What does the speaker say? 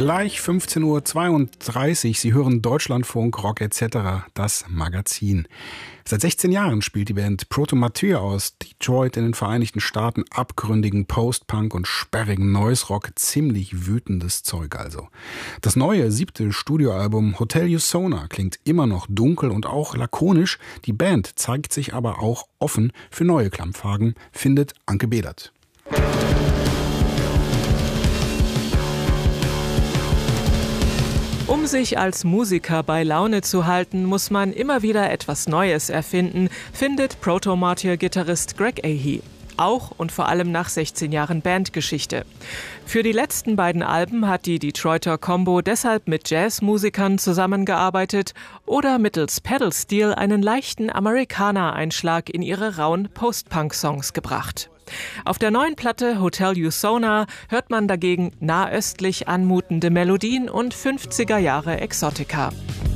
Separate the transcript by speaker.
Speaker 1: Gleich 15:32 Uhr. Sie hören Deutschlandfunk, Rock etc., das Magazin. Seit 16 Jahren spielt die Band Proto Martyr aus Detroit in den Vereinigten Staaten abgründigen Post-Punk und sperrigen Noise-Rock. Ziemlich wütendes Zeug also. Das neue 7. Studioalbum Hotel Usona klingt immer noch dunkel und auch lakonisch. Die Band zeigt sich aber auch offen für neue Klampfhagen, findet Anke Behlert.
Speaker 2: Um sich als Musiker bei Laune zu halten, muss man immer wieder etwas Neues erfinden, findet Proto Martyr-Gitarrist Greg Ahey. Auch und vor allem nach 16 Jahren Bandgeschichte. Für die letzten beiden Alben hat die Detroiter Combo deshalb mit Jazzmusikern zusammengearbeitet oder mittels Pedal-Steel einen leichten Amerikaner-Einschlag in ihre rauen Post-Punk-Songs gebracht. Auf der neuen Platte Hotel Usona hört man dagegen nahöstlich anmutende Melodien und 50er Jahre Exotika.